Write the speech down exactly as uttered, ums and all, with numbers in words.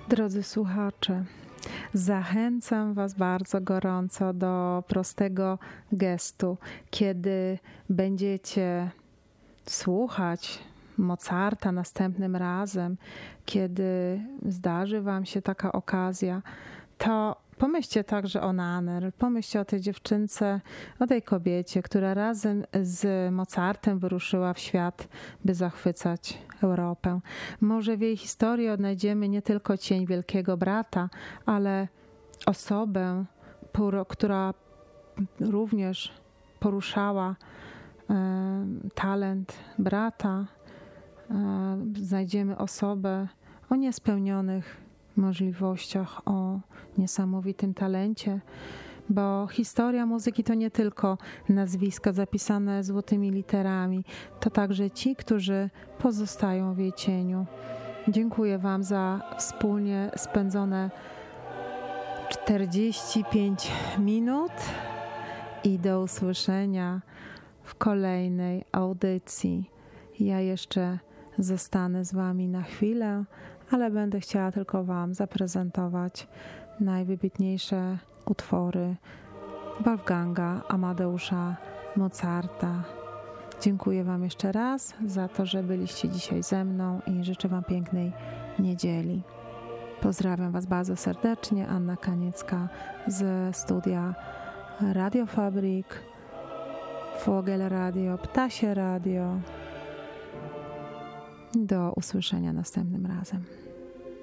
Drodzy słuchacze, zachęcam Was bardzo gorąco do prostego gestu, kiedy będziecie słuchać Mozarta następnym razem, kiedy zdarzy Wam się taka okazja, to pomyślcie także o Nannerl, pomyślcie o tej dziewczynce, o tej kobiecie, która razem z Mozartem wyruszyła w świat, by zachwycać Europę. Może w jej historii odnajdziemy nie tylko cień wielkiego brata, ale osobę, która również poruszała talent brata. Znajdziemy osobę o niespełnionych możliwościach, o niesamowitym talencie, bo historia muzyki to nie tylko nazwiska zapisane złotymi literami, to także ci, którzy pozostają w jej cieniu. Dziękuję Wam za wspólnie spędzone czterdzieści pięć minut i do usłyszenia w kolejnej audycji. Ja jeszcze zostanę z Wami na chwilę, ale będę chciała tylko Wam zaprezentować najwybitniejsze utwory Wolfganga Amadeusza Mozarta. Dziękuję Wam jeszcze raz za to, że byliście dzisiaj ze mną i życzę Wam pięknej niedzieli. Pozdrawiam Was bardzo serdecznie. Anna Kaniecka ze studia Radio Fabrik, Vogel Radio, Ptasie Radio. Do usłyszenia następnym razem.